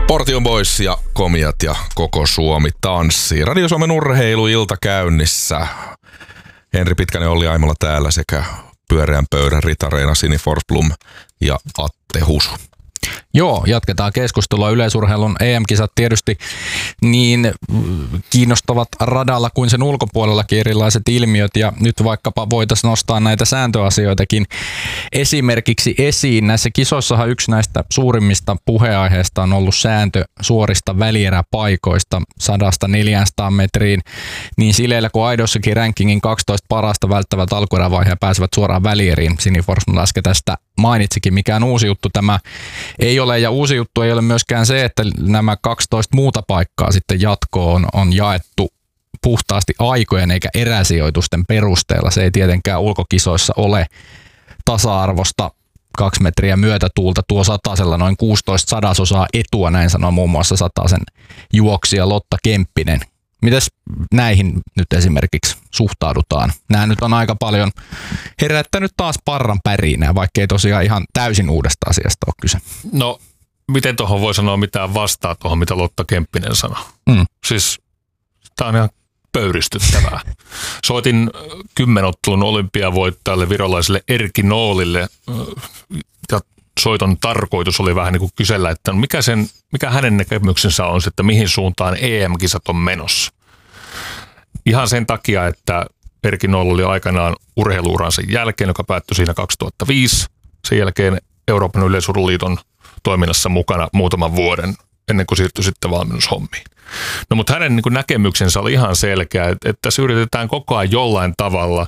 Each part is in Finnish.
Portion Boys ja Komiat ja koko Suomi tanssii. Radio Suomen urheiluilta käynnissä. Henri Pitkänen, Olli Aimola täällä sekä pyöreän pöydän Rita-Reina, Sini Forsblom ja Atte Husu. Joo, jatketaan keskustelua. Yleisurheilun EM-kisat tietysti niin kiinnostavat radalla kuin sen ulkopuolellakin erilaiset ilmiöt, ja nyt vaikkapa voitaisiin nostaa näitä sääntöasioitakin esimerkiksi esiin. Näissä kisoissahan yksi näistä suurimmista puheaiheista on ollut sääntö suorista välieräpaikoista 100-400 metriin. Niin sileillä kuin aidossakin rankingin 12 parasta välttävät alkuerävaiheen pääsevät suoraan välieriin. Sini Forsman äsken tästä mainitsikin, mikään uusi juttu tämä ei ole, ja uusi juttu ei ole myöskään se, että nämä 12 muuta paikkaa sitten jatkoon on jaettu puhtaasti aikojen eikä eräsijoitusten perusteella. Se ei tietenkään ulkokisoissa ole tasa-arvosta 2 metriä myötätuulta, tuo satasella noin 16 sadasosaa etua, näin sanoo muun muassa satasen juoksija Lotta Kemppinen. Mites näihin nyt esimerkiksi suhtaudutaan? Nämä nyt on aika paljon herättänyt taas parran pärinää, vaikka ei tosiaan ihan täysin uudesta asiasta ole kyse. No, miten tuohon voi sanoa mitään vastaa tuohon, mitä Lotta Kemppinen sanoi? Siis tämä on ihan pöyristyttävää. Soitin 10 ottelun olympiavoittajalle virolaiselle Erkki Noolille, ja soiton tarkoitus oli vähän niin kuin kysellä, että mikä hänen näkemyksensä on, että mihin suuntaan EM-kisat on menossa. Ihan sen takia, että Erkki Noll oli aikanaan urheiluuransa jälkeen, joka päättyi siinä 2005. Sen jälkeen Euroopan yleisurheiluliiton toiminnassa mukana muutaman vuoden, ennen kuin siirtyi sitten valmennushommiin. No, mutta hänen niin kuin näkemyksensä oli ihan selkeä, että tässä yritetään koko ajan jollain tavalla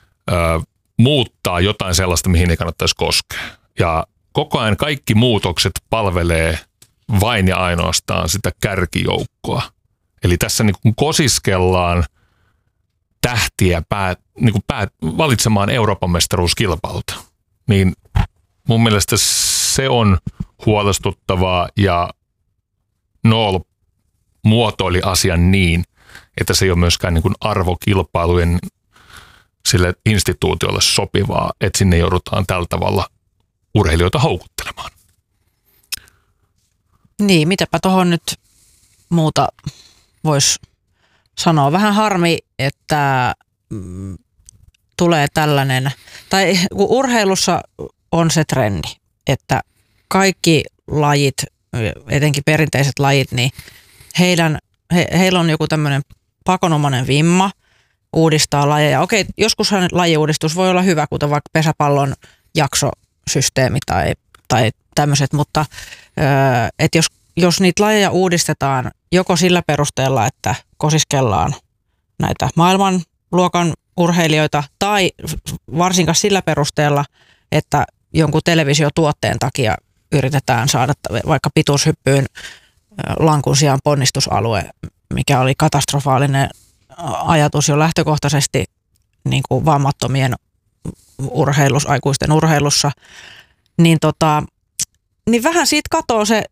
muuttaa jotain sellaista, mihin ei kannattaisi koskea. Ja koko ajan kaikki muutokset palvelee vain ja ainoastaan sitä kärkijoukkoa. Eli tässä niin kuin kosiskellaan tähtiä valitsemaan Euroopan mestaruuskilpailta. Niin mun mielestä se on huolestuttavaa, ja Nool muotoili asian niin, että se ei ole myöskään niin kuin arvokilpailujen sille instituutiolle sopivaa, että sinne joudutaan tällä tavalla urheilijoita houkuttelemaan. Niin, mitäpä tuohon nyt muuta voisi sanoa. Vähän harmi, että tulee tällainen, tai kun urheilussa on se trendi, että kaikki lajit, etenkin perinteiset lajit, niin heillä on joku tämmöinen pakonomainen vimma uudistaa lajeja. Okei, joskushan lajiuudistus voi olla hyvä, kuten vaikka pesäpallon jaksosysteemi tai tämmöiset, mutta että jos niitä lajeja uudistetaan joko sillä perusteella, että kosiskellaan näitä maailmanluokan urheilijoita, tai varsinkaan sillä perusteella, että jonkun televisiotuotteen takia yritetään saada vaikka pituushyppyyn lankun sijaan ponnistusalue, mikä oli katastrofaalinen ajatus jo lähtökohtaisesti niin kuin vammattomien aikuisten urheilussa, niin, niin vähän siitä katoo se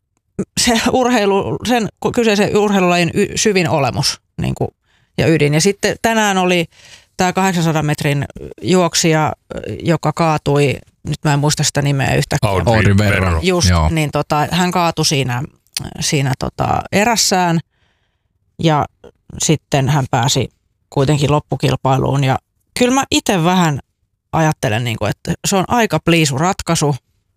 sen kyseisen urheilulajin syvin olemus niin kuin, ja ydin. Ja sitten tänään oli tämä 800 metrin juoksija, joka kaatui, nyt mä en muista sitä nimeä yhtäkkiä. Audrey Vernon. Just, niin hän kaatui siinä erässään, ja sitten hän pääsi kuitenkin loppukilpailuun. Ja kyllä mä itse vähän ajattelen, niin kuin, että se on aika pliisu ratkaisu.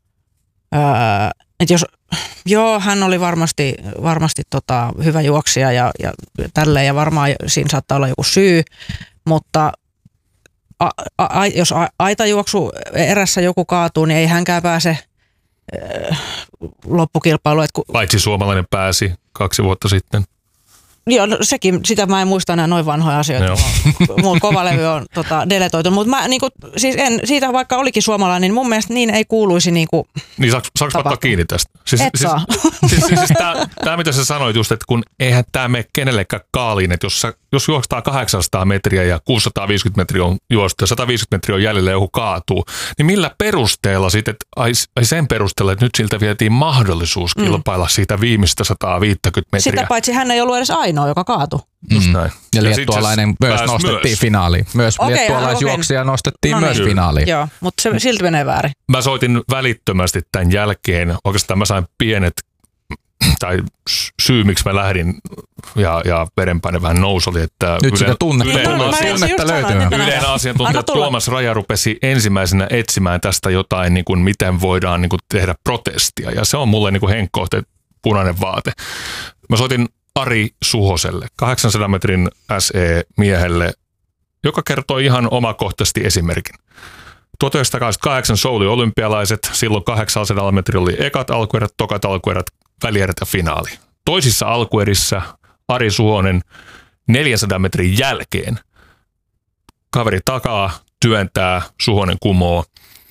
Että hän oli varmasti hyvä juoksija ja tälleen, ja varmaan siinä saattaa olla joku syy, mutta jos aitajuoksu erässä joku kaatuu, niin ei hänkään pääse loppukilpailuun. Paitsi suomalainen pääsi 2 vuotta sitten. Joo, no sekin, sitä mä en muista enää noin vanhoja asioita. Mun Kovalevy on deletoitu, mutta mä niinku, siis siitä vaikka olikin suomalainen, niin mun mielestä niin ei kuuluisi niinku. Niin saaks ottaa kiinni tästä? Siis tämä mitä sä sanoit just, että kun eihän tämä mene kenellekään kaaliin, että jos juokstaan 800 metriä ja 650 metriä on juostu ja 150 metriä on jäljellä ja joku kaatuu, niin millä perusteella sitten, ai sen perusteella, että nyt siltä vietiin mahdollisuus kilpailla siitä viimeistä 150 metriä. Sitä paitsi hän ei ollut edes ainoa, joka kaatui. Just näin. Ja liettualainen myös nostettiin finaaliin. Myös liettualaisjuoksija nostettiin myös finaaliin. Joo, mutta se silti menee väärin. Mä soitin välittömästi tämän jälkeen. Oikeastaan mä sain pienet tai syy, miksi mä lähdin ja verenpaine vähän nousi, oli, että nyt sitä tunnetta löytyy. Yleinen asiantuntija Tuomas Raja rupesi ensimmäisenä etsimään tästä jotain, niin kuin miten voidaan niin kuin tehdä protestia. Ja se on mulle niin kuin Henkko, punainen vaate. Mä soitin Ari Suhoselle, 800 metrin SE-miehelle, joka kertoi ihan omakohtaisesti esimerkin. 1988 Soulin olympialaiset, silloin 800 metrillä oli ekat alkuerät, tokat alkuerät, välierät ja finaali. Toisissa alkuerissä Ari Suhonen 400 metrin jälkeen. Kaveri takaa, työntää, Suhonen kumoo.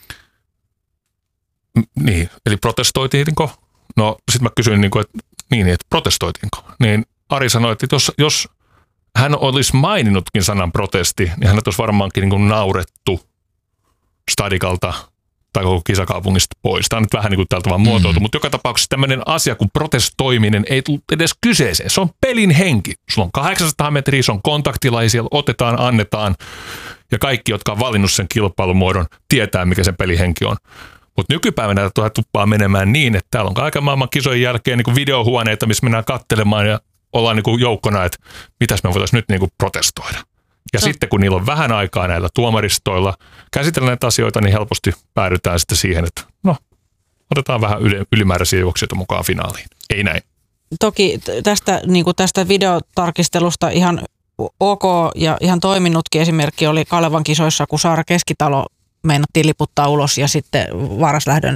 Niin, eli protestoitiinko? No sitten mä kysyin, että protestoitiinko? Niin Ari sanoi, että jos hän olisi maininnutkin sanan protesti, niin hänet olisi varmaankin niin naurettu stadikalta tai koko kisakaupungista pois. Tämä on nyt vähän niin kuin tältä vaan muotoiltu, mutta joka tapauksessa tämmöinen asia kuin protestoiminen ei tule edes kyseeseen. Se on pelin henki. Sulla on 800 metriä, se on kontaktilaisia, otetaan, annetaan ja kaikki, jotka on valinnut sen kilpailumuodon, tietää, mikä sen pelihenki on. Mutta nykypäivänä tätä tuppaa menemään niin, että täällä on kaiken maailman kisojen jälkeen niin kuin videohuoneita, missä mennään katselemaan ja ollaan niin kuin joukkona, että mitäs me voitaisiin nyt niin kuin protestoida. Ja sitten kun niillä on vähän aikaa näillä tuomaristoilla käsitellä näitä asioita, niin helposti päädytään sitten siihen, että no, otetaan vähän ylimääräisiä juoksijoita mukaan finaaliin. Ei näin. Toki tästä videotarkistelusta ihan ok ja ihan toiminutkin esimerkki oli Kalevan kisoissa, kun Saara Keskitalo meinattiin liputtaa ulos ja sitten varaslähdön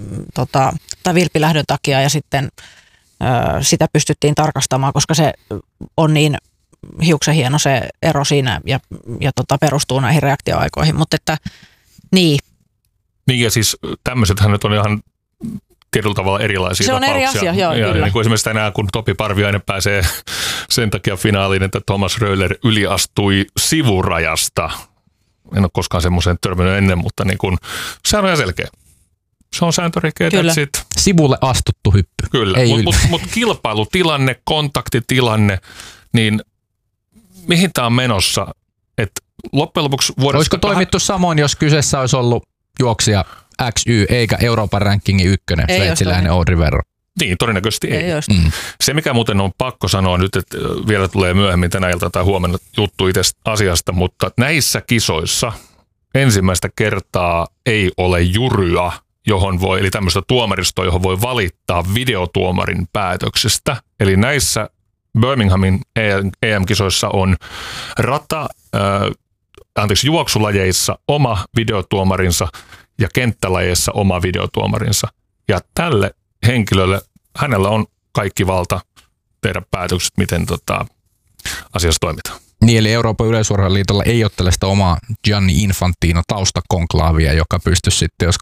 tai vilppilähdön takia ja sitten sitä pystyttiin tarkastamaan, koska se on niin hiuksen hieno se ero siinä ja perustuu näihin reaktioaikoihin, mutta että niin. Niin ja siis tämmöisethän nyt on ihan tietyllä tavalla erilaisia se tapauksia. Se on eri asia, joo, ja kyllä. Niin kuin esimerkiksi tänään, kun Topi Parviainen pääsee sen takia finaaliin, että Thomas Röller yliastui sivurajasta. En ole koskaan semmoiseen törmännyt ennen, mutta niin kuin, sehän on ihan selkeä. Se on sääntörikeä, that's it. Sivulle astuttu hyppy. Kyllä, mutta kilpailutilanne, kontaktitilanne, niin mihin tämä on menossa? Että loppujen lopuksi vuodesta... Olisiko toimittu samoin, jos kyseessä olisi ollut juoksija XY eikä Euroopan rankingin ykkönen, sveitsiläinen Audrey Verro? Niin, todennäköisesti ei. Se, mikä muuten on pakko sanoa nyt, että vielä tulee myöhemmin tänä ilta tai huomenna juttu itse asiasta, mutta näissä kisoissa ensimmäistä kertaa ei ole juryä, johon voi, eli tämmöistä tuomaristoa, johon voi valittaa videotuomarin päätöksestä. Eli näissä Birminghamin EM-kisoissa on juoksulajeissa oma videotuomarinsa ja kenttälajeissa oma videotuomarinsa. Ja tälle henkilölle, hänellä on kaikki valta tehdä päätökset, miten asiassa toimitaan. Niin, eli Euroopan yleisurheiluliitolla ei ole tällaista omaa Gianni Infantino taustakonklaavia, joka pystyisi sitten, jos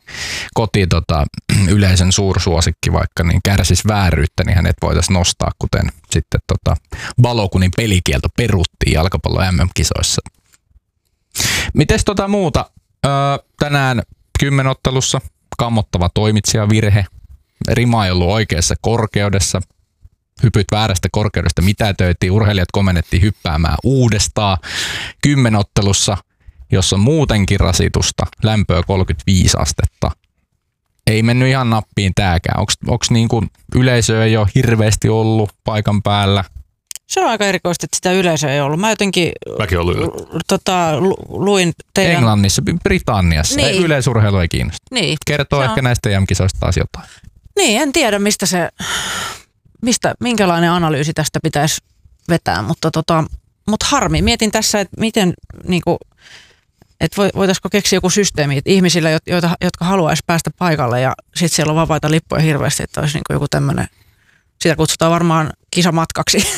yleisen suursuosikki vaikka, niin kärsisi vääryyttä, niin hänet voitaisiin nostaa, kuten sitten Balogunin pelikielto peruttiin jalkapallo MM-kisoissa. Mites muuta? Tänään 10-ottelussa kammottava toimitsijavirhe. Rima ei ollut oikeassa korkeudessa. Hypyt väärästä korkeudesta mitätöitiin. Urheilijat komennettiin hyppäämään uudestaan. 10-ottelussa, jossa on muutenkin rasitusta, lämpöä 35 astetta. Ei mennyt ihan nappiin tääkään. Onko niin kuin yleisöä ei ole hirveästi ollut paikan päällä? Se on aika erikoista, että sitä yleisöä ei ollut. Mäkin ollut luin teidän... Englannissa, Britanniassa. Niin. Yleisurheilu ei kiinnosta. Niin. Kertoo ehkä näistä EM-kisoista taas jotain. Niin, en tiedä minkälainen analyysi tästä pitäisi vetää, mutta harmi. Mietin tässä, että miten että voitaisiko keksiä joku systeemi, että ihmisillä, jotka haluaisi päästä paikalle ja sitten siellä on vapaita lippuja hirveästi, että olisi joku tämmöinen, sitä kutsutaan varmaan kisamatkaksi.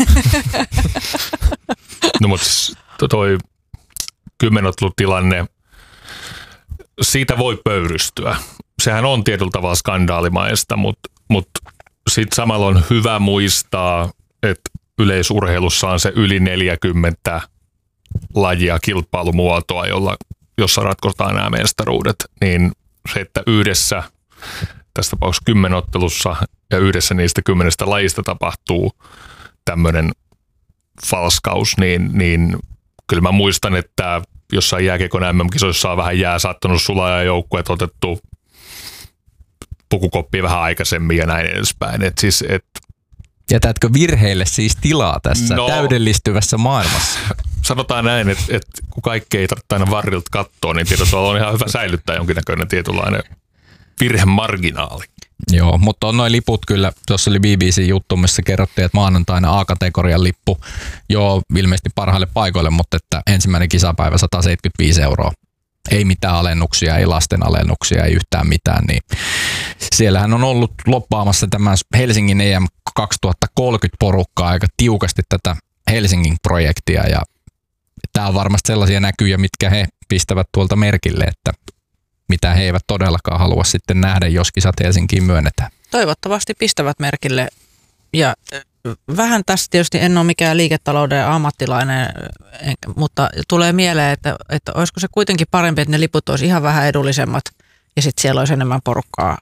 No mutta toi 10-ottelutilanne, siitä voi pöyristyä. Sehän on tietyllä tavalla skandaalimaista, mutta sitten samalla on hyvä muistaa, että yleisurheilussa on se yli 40 lajia kilpailumuotoa, jossa ratkotaan nämä mestaruudet, niin se, että yhdessä, tässä tapauksessa 10-ottelussa ja yhdessä niistä 10 lajista tapahtuu tämmöinen falskaus, niin kyllä mä muistan, että jossain jääkiekon MM-kisoissa on vähän jää saattanut sulaa ja joukkueet otettu pukukoppia vähän aikaisemmin ja näin edespäin. Jätätkö virheille siis tilaa tässä täydellistyvässä maailmassa? Sanotaan näin, että kun kaikki ei tarvitse aina varrilta katsoa, niin tietysti on ihan hyvä säilyttää jonkinnäköinen tietynlainen virhemarginaali. Joo, mutta on noin liput kyllä. Tuossa oli BBC-juttu, missä kerrottiin, että maanantaina A-kategorian lippu, joo, ilmeisesti parhaille paikoille, mutta että ensimmäinen kisapäivä 175 €. Ei mitään alennuksia, ei lasten alennuksia, ei yhtään mitään. Niin siellähän on ollut loppaamassa tämä Helsingin EM 2030 porukkaa aika tiukasti tätä Helsingin projektia. Ja tämä on varmasti sellaisia näkyjä, mitkä he pistävät tuolta merkille, että mitä he eivät todellakaan halua sitten nähdä, jos kisat Helsinkiin myönnetään. Toivottavasti pistävät merkille. Ja vähän tässä tietysti en ole mikään liiketalouden ammattilainen, mutta tulee mieleen, että olisiko se kuitenkin parempi, että ne liput olisi ihan vähän edullisemmat ja sitten siellä olisi enemmän porukkaa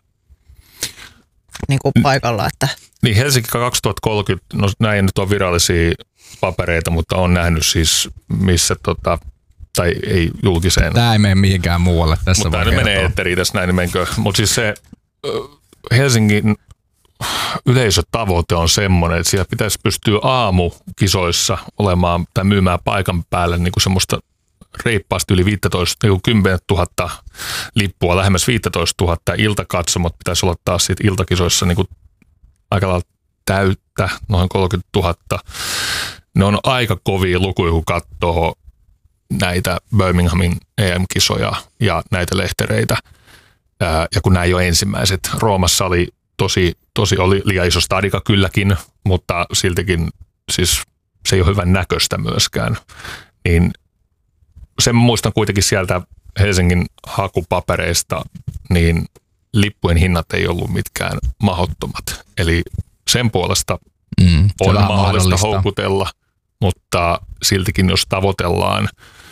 niin kuin paikalla. Että. Niin Helsinki 2030, no näin nyt on virallisia papereita, mutta on nähnyt siis missä tai ei julkiseen. Tämä ei mene mihinkään muualle tässä. Mutta tämä menee eetteriin tässä näin, niin menkö. Mutta siis se Helsingin yleisötavoite on semmoinen, että siellä pitäisi pystyä aamukisoissa olemaan tai myymään paikan päälle niin kuin semmoista reippaasti yli 15, niin 10 000 lippua, lähemmäs 15 000. Iltakatsomot pitäisi olla taas siitä iltakisoissa niin kuin aika lailla täyttä, noin 30 000. Ne on aika kovia lukuja, kun katsoo näitä Birminghamin EM-kisoja ja näitä lehtereitä. Ja kun nämä ei ole ensimmäiset. Roomassa oli tosi oli liian iso stadika kylläkin, mutta siltikin siis se ei ole hyvän näköistä myöskään. Niin sen muistan kuitenkin sieltä Helsingin hakupapereista, niin lippujen hinnat ei ollut mitkään mahdottomat. Eli sen puolesta on mahdollista houkutella, mutta siltikin jos tavoitellaan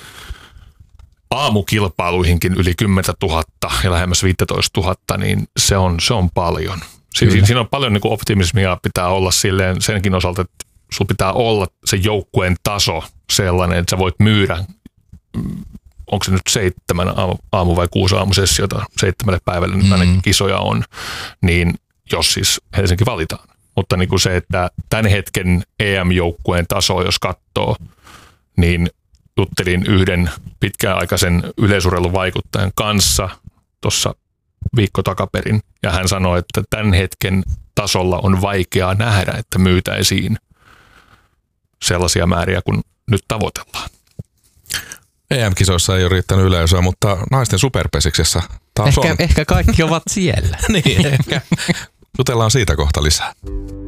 aamukilpailuihinkin yli 10 000 ja lähemmäs 15 000, niin se on paljon. Siinä on paljon niin kuin optimismia pitää olla silleen senkin osalta, että sulla pitää olla se joukkueen taso sellainen, että sä voit myydä, onko se nyt 7 aamu- vai 6 aamusessiota 7 päivälle, nyt ainakin kisoja on, niin jos siis Helsinki valitaan. Mutta niin kuin se, että tämän hetken EM-joukkueen taso, jos katsoo, niin juttelin yhden pitkäaikaisen yleisurheilun vaikuttajan kanssa tuossa viikko takaperin, ja hän sanoi, että tämän hetken tasolla on vaikeaa nähdä, että myytäisiin sellaisia määriä, kun nyt tavoitellaan. EM-kisoissa ei ole riittänyt yleisöä, mutta naisten superpesiksessä taas on. Ehkä kaikki ovat siellä. Niin, ehkä. Jutellaan siitä kohta lisää.